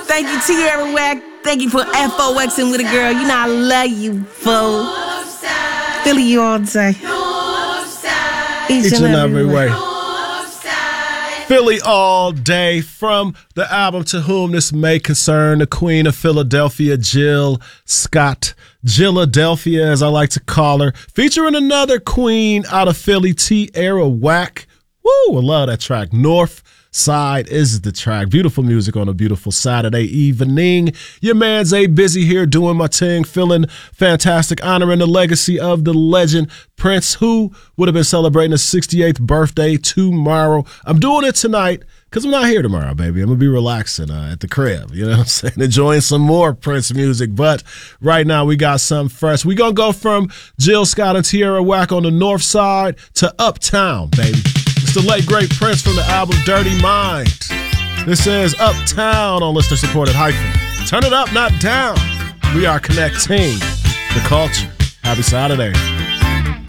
Thank you, Tierra Whack. Thank you for FOXing with a girl. You know I love you, fool. Philly you all day. Each and every way. Philly all day, from the album To Whom This May Concern, the Queen of Philadelphia, Jill Scott. Jilladelphia, as I like to call her, featuring another queen out of Philly, Tierra Whack. Woo, I love that track. North Side is the track. Beautiful music on a beautiful Saturday evening. Your man's A Busy here doing my thing, feeling fantastic, honoring the legacy of the legend Prince, who would have been celebrating his 68th birthday tomorrow. I'm doing it tonight because I'm not here tomorrow, baby. I'm going to be relaxing at the crib, you know what I'm saying? Enjoying some more Prince music. But right now we got something fresh. We're going to go from Jill Scott and Tierra Whack on the North Side to Uptown, baby. It's the late, great Prince from the album Dirty Mind. This is Uptown on listener-supported Hyphen. Turn it up, not down. We are connecting the culture. Happy Saturday.